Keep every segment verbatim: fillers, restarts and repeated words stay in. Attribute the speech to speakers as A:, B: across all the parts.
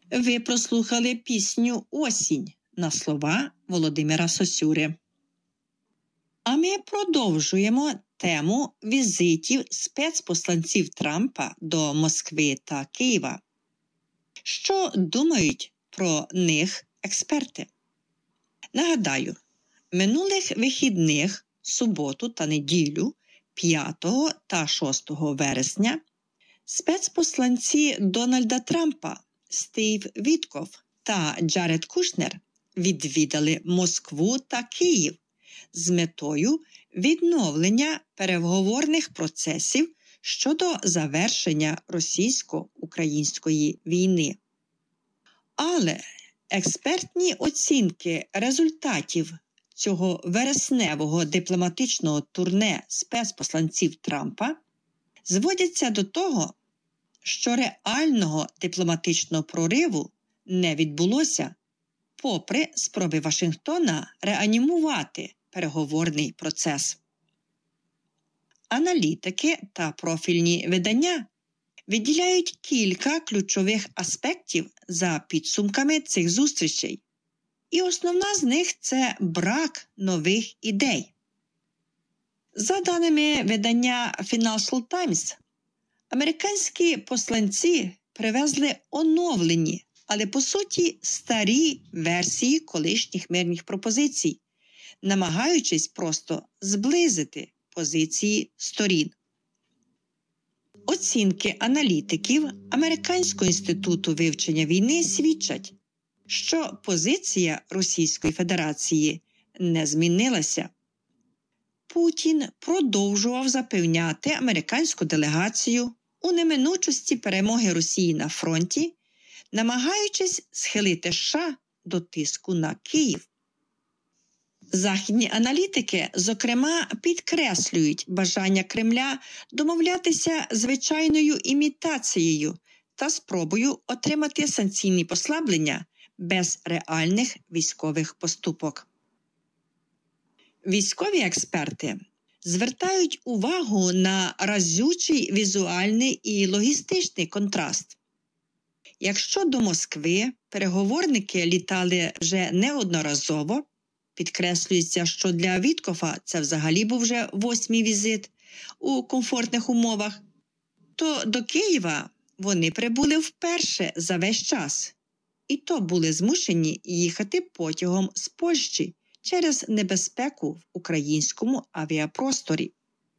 A: Ви прослухали пісню «Осінь» на слова Володимира Сосюри. А ми продовжуємо тему візитів спецпосланців Трампа до Москви та Києва. Що думають про них експерти? Нагадаю, минулих вихідних, суботу та неділю, п'ятого та шостого вересня, спецпосланці Дональда Трампа Стів Вітков та Джаред Кушнер відвідали Москву та Київ з метою відновлення переговорних процесів щодо завершення російсько-української війни. Але експертні оцінки результатів цього вересневого дипломатичного турне спецпосланців Трампа зводяться до того, що реального дипломатичного прориву не відбулося, попри спроби Вашингтона реанімувати переговорний процес. Аналітики та профільні видання виділяють кілька ключових аспектів за підсумками цих зустрічей. І основна з них – це брак нових ідей. За даними видання Financial Times, американські посланці привезли оновлені, але по суті старі версії колишніх мирних пропозицій, намагаючись просто зблизити позиції сторін. Оцінки аналітиків Американського інституту вивчення війни свідчать, що позиція Російської Федерації не змінилася. Путін продовжував запевняти американську делегацію у неминучості перемоги Росії на фронті, намагаючись схилити США до тиску на Київ. Західні аналітики, зокрема, підкреслюють бажання Кремля домовлятися звичайною імітацією та спробою отримати санкційні послаблення без реальних військових поступок. Військові експерти звертають увагу на разючий візуальний і логістичний контраст. Якщо до Москви переговорники літали вже неодноразово, підкреслюється, що для Віткофа це взагалі був вже восьмий візит у комфортних умовах, то до Києва вони прибули вперше за весь час. І то були змушені їхати потягом з Польщі через небезпеку в українському авіапросторі.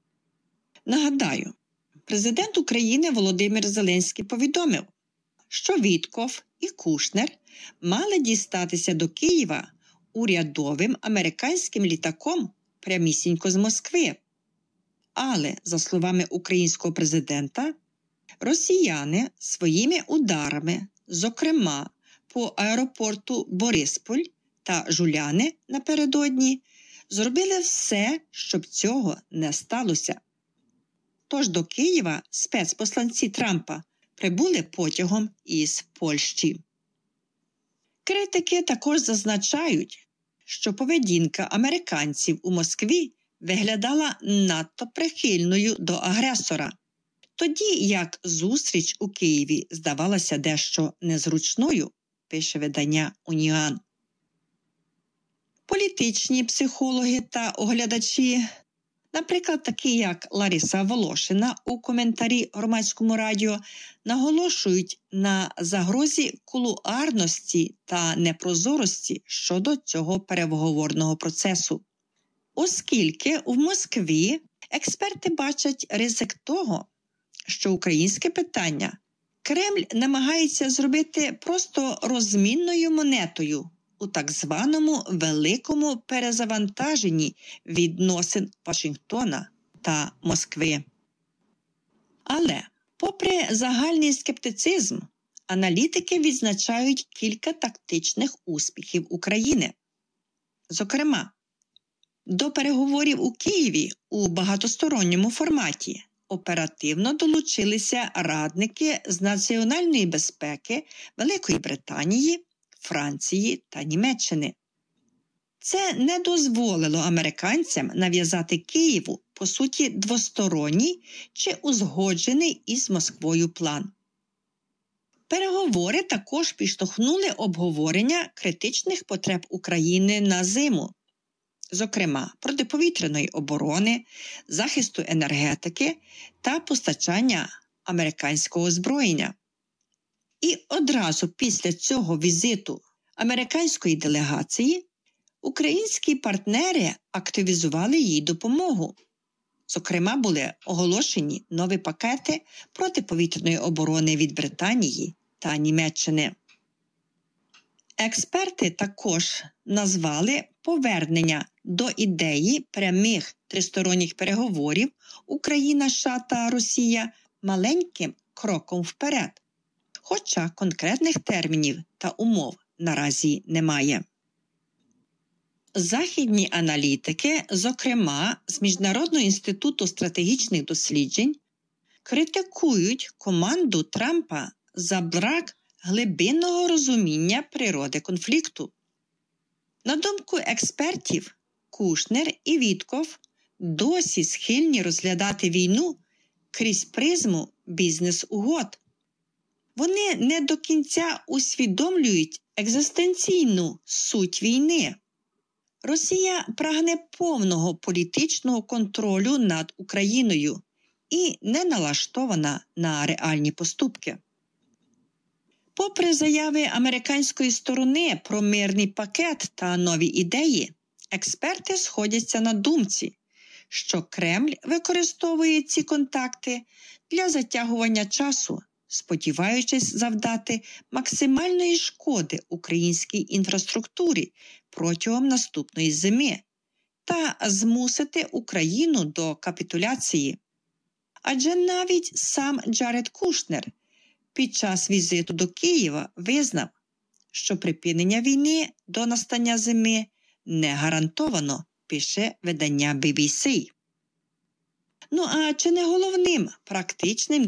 A: Нагадаю, президент України Володимир Зеленський повідомив, що Вітков і Кушнер мали дістатися до Києва урядовим американським літаком прямісінько з Москви. Але, за словами українського президента, росіяни своїми ударами, зокрема по аеропорту Борисполь та Жуляни напередодні, зробили все, щоб цього не сталося. Тож до Києва спецпосланці Трампа прибули потягом із Польщі. Критики також зазначають, що поведінка американців у Москві виглядала надто прихильною до агресора, тоді як зустріч у Києві здавалася дещо незручною, пише видання «Уніан». Політичні психологи та оглядачі, наприклад, такі як Лариса Волошина у коментарі Громадському радіо, наголошують на загрозі кулуарності та непрозорості щодо цього переговорного процесу. Оскільки в Москві експерти бачать ризик того, що українське питання Кремль намагається зробити просто розмінною монетою у так званому великому перезавантаженні відносин Вашингтона та Москви. Але, попри загальний скептицизм, аналітики відзначають кілька тактичних успіхів України. Зокрема, до переговорів у Києві у багатосторонньому форматі оперативно долучилися радники з національної безпеки Великої Британії, Франції та Німеччини. Це не дозволило американцям нав'язати Києву, по суті, двосторонній чи узгоджений із Москвою план. Переговори також підштовхнули обговорення критичних потреб України на зиму, зокрема протиповітряної оборони, захисту енергетики та постачання американського озброєння. І одразу після цього візиту американської делегації українські партнери активізували їй допомогу. Зокрема, були оголошені нові пакети протиповітряної оборони від Британії та Німеччини. Експерти також назвали повернення до ідеї прямих тристоронніх переговорів Україна, США та Росія маленьким кроком вперед, хоча конкретних термінів та умов наразі немає. Західні аналітики, зокрема з Міжнародного інституту стратегічних досліджень, критикують команду Трампа за брак глибинного розуміння природи конфлікту. На думку експертів, Кушнер і Вітков досі схильні розглядати війну крізь призму бізнес-угод. Вони не до кінця усвідомлюють екзистенційну суть війни. Росія прагне повного політичного контролю над Україною і не налаштована на реальні поступки. Попри заяви американської сторони про мирний пакет та нові ідеї, експерти сходяться на думці, що Кремль використовує ці контакти для затягування часу, сподіваючись завдати максимальної шкоди українській інфраструктурі протягом наступної зими та змусити Україну до капітуляції. Адже навіть сам Джаред Кушнер під час візиту до Києва визнав, що припинення війни до настання зими не гарантовано, пише видання бі бі сі. Ну а чи не головним практичним